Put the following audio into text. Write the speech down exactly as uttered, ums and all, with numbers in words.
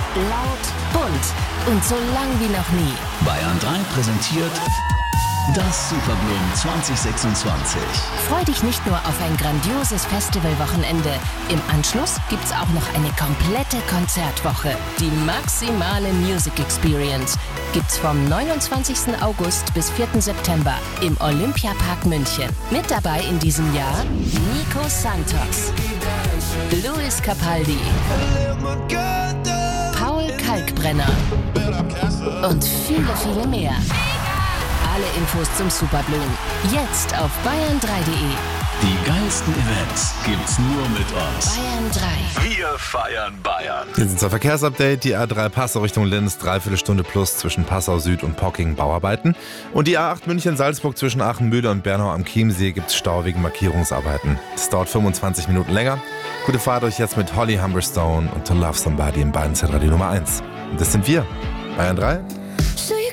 Laut, bunt und so lang wie noch nie. Bayern drei präsentiert das Superblumen zwanzig sechsundzwanzig. Freu dich nicht nur auf ein grandioses Festivalwochenende. Im Anschluss gibt's auch noch eine komplette Konzertwoche. Die maximale Music Experience gibt's vom neunundzwanzigsten August bis vierten September im Olympiapark München. Mit dabei in diesem Jahr Nico Santos, Luis Capaldi, Paul Kalkbrenner und viele, viele mehr. Alle Infos zum Superblumen jetzt auf bayern drei punkt de. Die geilsten Events gibt's nur mit uns. Bayern drei. Wir feiern Bayern. Hier sind unser Verkehrsupdate. Die A drei Passau Richtung Linz, dreiviertel Stunde plus zwischen Passau Süd und Pocking, Bauarbeiten. Und die A acht München-Salzburg zwischen Aachen-Mühle und Bernau am Chiemsee gibt's Stau wegen Markierungsarbeiten. Es dauert fünfundzwanzig Minuten länger. Gute Fahrt euch jetzt mit Holly Humberstone und To Love Somebody im Bayern-Zeitradio Nummer eins. Und das sind wir, Bayern drei.